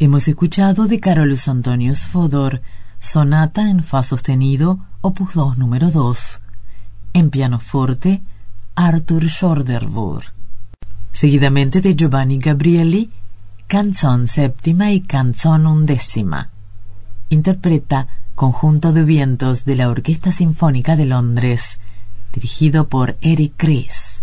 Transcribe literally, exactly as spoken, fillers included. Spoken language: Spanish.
Hemos escuchado de Carolus Antonius Fodor, Sonata en Fa sostenido, opus dos número dos. En pianoforte, Arthur Schordervoor. Seguidamente de Giovanni Gabrieli, Canzón séptima y Canzón undécima. Interpreta Conjunto de vientos de la Orquesta Sinfónica de Londres, dirigido por Eric Chris.